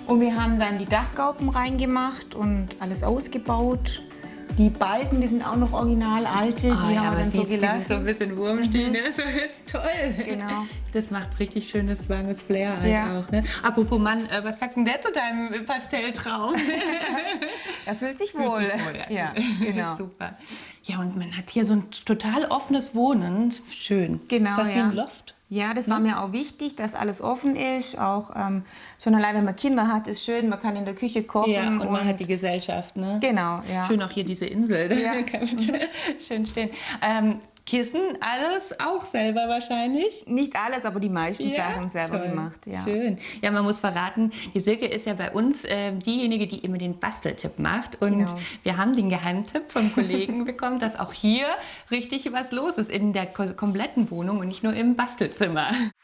Und wir haben dann die Dachgauben reingemacht und alles ausgebaut. Die Balken, die sind auch noch original alte, die haben wir dann so gelassen. So ein bisschen wurmstehen, ne? So ist toll. Genau. Das macht richtig schönes, warmes Flair halt Ja. auch. Ne? Apropos Mann, was sagt denn der zu deinem Pastelltraum? Er fühlt sich wohl. Ja, genau. Super. Ja, und man hat hier so ein total offenes Wohnen. Schön. Genau, Ist das wie ja. ein Loft? Ja, das war mir auch wichtig, dass alles offen ist. Auch schon allein, wenn man Kinder hat, ist schön. Man kann in der Küche kochen. Ja, und man hat die Gesellschaft, ne? Genau, ja. Schön auch hier diese Insel. Da Ja. kann man schön stehen. Kissen, alles auch selber wahrscheinlich? Nicht alles, aber die meisten Ja, Sachen selber toll. gemacht. Ja. Schön. Ja, man muss verraten, die Silke ist ja bei uns diejenige, die immer den Basteltipp macht. Und Genau. wir haben den Geheimtipp vom Kollegen bekommen, dass auch hier richtig was los ist in der kompletten Wohnung und nicht nur im Bastelzimmer.